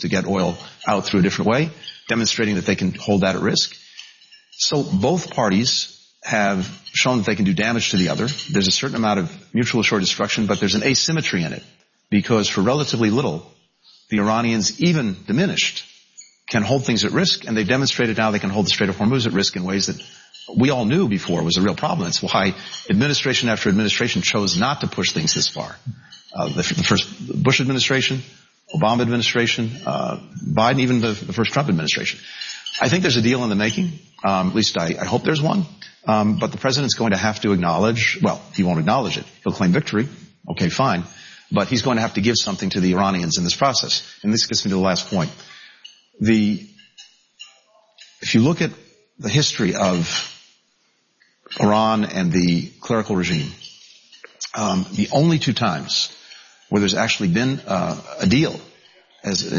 to get oil out through a different way, demonstrating that they can hold that at risk. So both parties have shown that they can do damage to the other. There's a certain amount of mutual assured destruction, but there's an asymmetry in it, because for relatively little, the Iranians, even diminished, can hold things at risk, and they've demonstrated now they can hold the Strait of Hormuz at risk in ways that we all knew before was a real problem. That's why administration after administration chose not to push things this far. The first Bush administration, Obama administration, Biden, even the first Trump administration. I think there's a deal in the making. At least I hope there's one. But the president's going to have to acknowledge, well, he won't acknowledge it. He'll claim victory. Okay, fine. But he's going to have to give something to the Iranians in this process. And this gets me to the last point. If you look at the history of Iran and the clerical regime, the only two times where there's actually been a deal as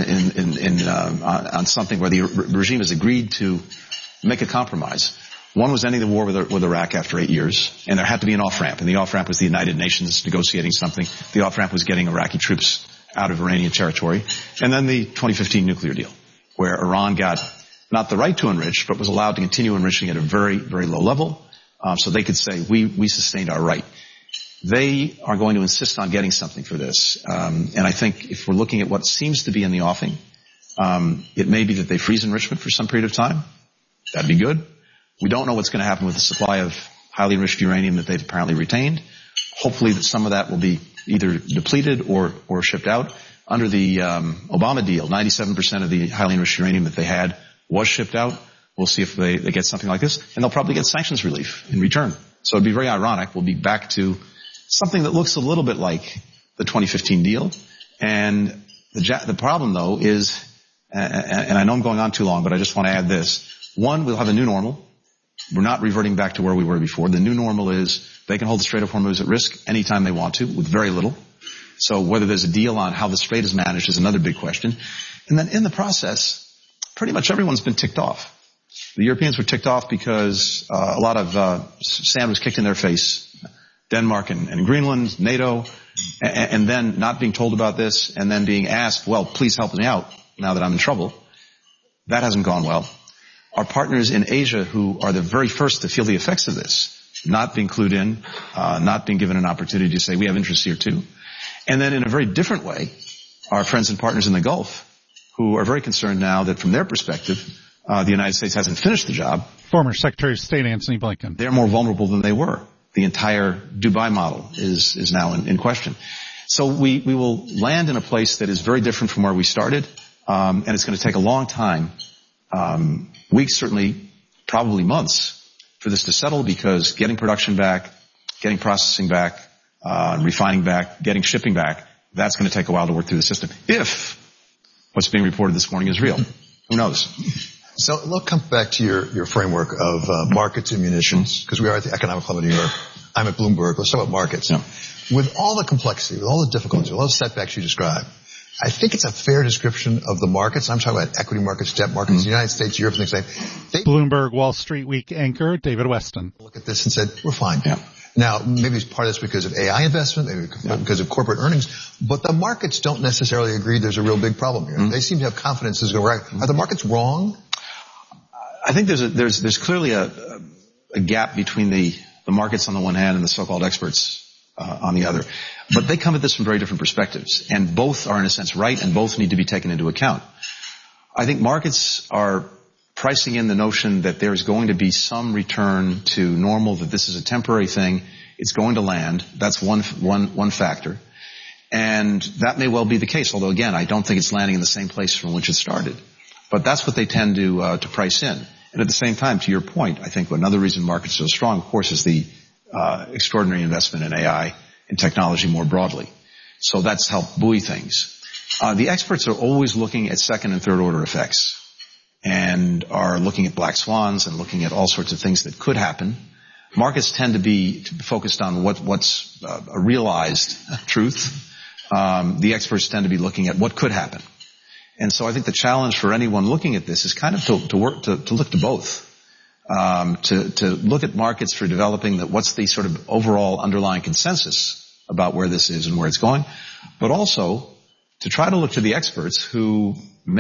on something where the regime has agreed to make a compromise. One was ending the war with Iraq after 8 years, and there had to be an off-ramp, and the off-ramp was the United Nations negotiating something. The off-ramp was getting Iraqi troops out of Iranian territory. And then the 2015 nuclear deal, where Iran got not the right to enrich, but was allowed to continue enriching at a very, very low level, so they could say, we sustained our right. They are going to insist on getting something for this. And I think if we're looking at what seems to be in the offing, it may be that they freeze enrichment for some period of time. That'd be good. We don't know what's going to happen with the supply of highly enriched uranium that they've apparently retained. Hopefully that some of that will be either depleted or shipped out. Under the Obama deal, 97% of the highly enriched uranium that they had was shipped out. We'll see if they get something like this. And they'll probably get sanctions relief in return. So it'd be very ironic. We'll be back to something that looks a little bit like the 2015 deal. And the problem, though, is, and I know I'm going on too long, but I just want to add this. One, we'll have a new normal. We're not reverting back to where we were before. The new normal is they can hold the Strait of Hormuz at risk anytime they want to with very little. So whether there's a deal on how the strait is managed is another big question. And then in the process, pretty much everyone's been ticked off. The Europeans were ticked off because a lot of sand was kicked in their face. Denmark and Greenland, NATO, and then not being told about this and then being asked, well, please help me out now that I'm in trouble. That hasn't gone well. Our partners in Asia, who are the very first to feel the effects of this, not being clued in, not being given an opportunity to say we have interests here too. And then in a very different way, our friends and partners in the Gulf, who are very concerned now that from their perspective, the United States hasn't finished the job. Former Secretary of State Antony Blinken. They're more vulnerable than they were. The entire Dubai model is now in question. So we will land in a place that is very different from where we started, and it's going to take a long time, weeks, certainly, probably months, for this to settle, because getting production back, getting processing back, refining back, getting shipping back, that's going to take a while to work through the system. If what's being reported this morning is real. Who knows? So let's come back to your framework of markets and munitions, because we are at the Economic Club of New York. I'm at Bloomberg. Let's talk about markets. Yeah. With all the complexity, with all the difficulties, with all the setbacks you describe, I think it's a fair description of the markets. I'm talking about equity markets, debt markets, the United States, Europe, and things like that. Bloomberg Wall Street Week anchor David Weston. Look at this and said, we're fine. Yeah. Now, maybe it's part of this because of AI investment, maybe because of corporate earnings, but the markets don't necessarily agree there's a real big problem here. They seem to have confidence this is going to work. Are the markets wrong? I think there's clearly a gap between the markets on the one hand and the so-called experts on the other. But they come at this from very different perspectives, and both are in a sense right, and both need to be taken into account. I think markets are pricing in the notion that there's going to be some return to normal, that this is a temporary thing. It's going to land. That's one factor. And that may well be the case, although again, I don't think it's landing in the same place from which it started. But that's what they tend to price in. And at the same time, to your point, I think another reason markets are so strong, of course, is the extraordinary investment in AI and technology more broadly. So that's helped buoy things. The experts are always looking at second and third order effects and are looking at black swans and looking at all sorts of things that could happen. Markets tend to be focused on what's a realized truth. The experts tend to be looking at what could happen. And so I think the challenge for anyone looking at this is kind of to look to both. To look at markets for developing what's the sort of overall underlying consensus about where this is and where it's going, but also to try to look to the experts who